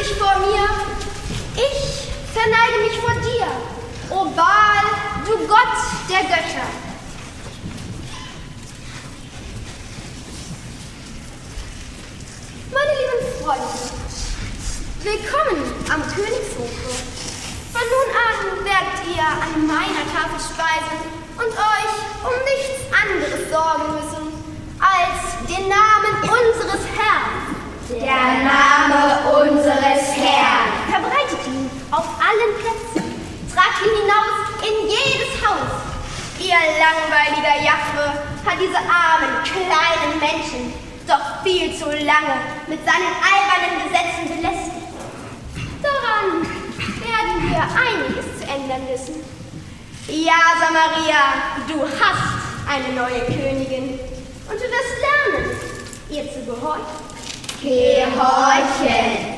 dich vor mir, ich verneige mich vor dir, o Baal, du Gott der Götter. Meine lieben Freunde, willkommen am Königshofe. Von nun an werdet ihr an meiner Tafel speisen und euch um nichts anderes sorgen müssen, als den Namen unseres Herrn. Der Name unseres Herrn. Verbreitet ihn auf allen Plätzen. Tragt ihn hinaus in jedes Haus. Ihr langweiliger Jahwe hat diese armen, kleinen Menschen doch viel zu lange mit seinen albernen Gesetzen belästigt. Daran werden wir einiges zu ändern wissen. Ja, Samaria, du hast eine neue Königin und du wirst lernen, ihr zu gehorchen. Gehorchen.